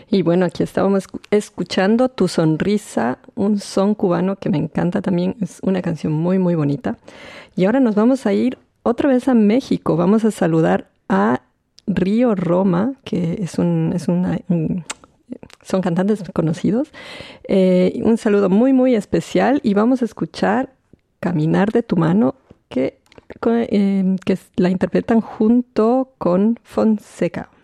Y bueno, aquí estábamos escuchando Tu Sonrisa, un son cubano que me encanta también. Es una canción muy, muy bonita. Y ahora nos vamos a ir otra vez a México. Vamos a saludar a Río Roma, que son cantantes conocidos. Un saludo muy, muy especial y vamos a escuchar Caminar de tu mano, que la interpretan junto con Fonseca.